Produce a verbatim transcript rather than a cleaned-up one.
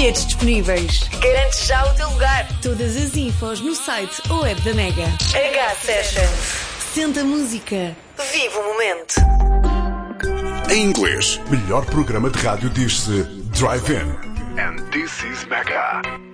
bilhetes disponíveis. Garante já o teu lugar. Todas as infos no site ou app da Mega. H Sessions. Senta a música. Viva o momento. Em inglês, melhor programa de rádio diz-se Drive-In. And this is Mega.